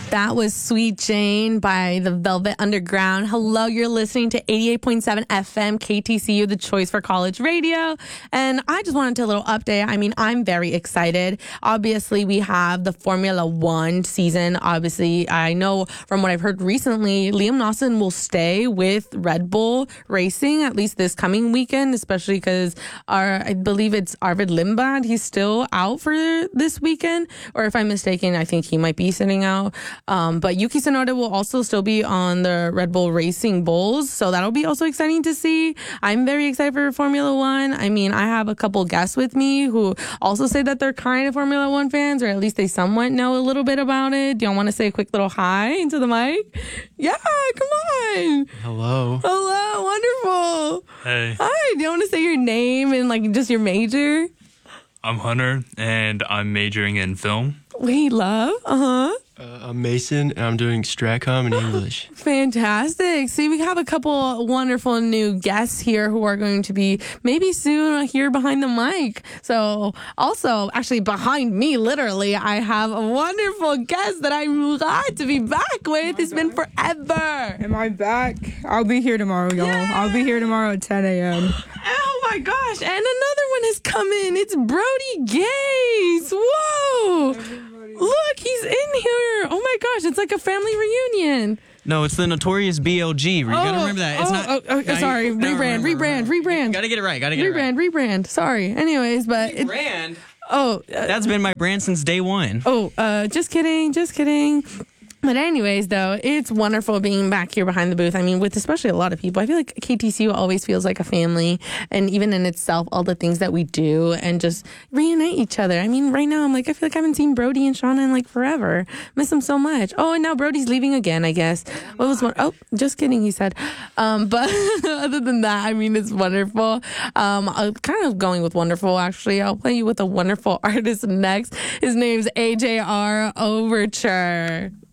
That was Sweet Jane by the Velvet Underground. Hello, you're listening to 88.7 FM KTCU, the choice for college radio. And I just wanted to a little update. I mean, I'm very excited. Obviously, we have the Formula One season. Obviously, I know from what I've heard recently, Liam Lawson will stay with Red Bull Racing, at least this coming weekend, especially because I believe it's Arvid Limbad. He's still out for this weekend. Or if I'm mistaken, I think he might be sitting out. But Yuki Tsunoda will also still be on the Red Bull Racing Bulls. So that'll be also exciting to see. I'm very excited for Formula One. I mean, I have a couple guests with me who also say that they're kind of Formula One fans, or at least they somewhat know a little bit about it. Do y'all want to say a quick little hi into the mic? Yeah, come on. Hello. Hello, wonderful. Hey. Hi, do you want to say your name and like just your major? I'm Hunter, and I'm majoring in film. Wait, love? I'm Mason, and I'm doing Stratcom in English. Fantastic. See, we have a couple wonderful new guests here who are going to be maybe soon here behind the mic. So also, actually behind me, literally, I have a wonderful guest that I'm glad to be back with. It's been forever. Am I back? I'll be here tomorrow, y'all. Yay! I'll be here tomorrow at 10 a.m. Oh my gosh. And another one has come in. It's Brody Gaze. Whoa. Look, he's in here. Oh my gosh, it's like a family reunion. No, it's the Notorious BLG. You gotta remember that. It's not. Sorry. Rebrand. Gotta get it right. Rebrand. Sorry. Anyways, but Brand. That's been my brand since day one. Just kidding. But anyways, though, it's wonderful being back here behind the booth. I mean, with especially a lot of people, I feel like KTCU always feels like a family. And even in itself, all the things that we do and just reunite each other. I mean, right now, I'm like, I feel like I haven't seen Brody and Shauna in like forever. Miss them so much. Oh, and now Brody's leaving again, I guess. What was one? Oh, just kidding, he said. But other than that, I mean, it's wonderful. I'm kind of going with wonderful, actually. I'll play you with a wonderful artist next. His name's AJR Overture.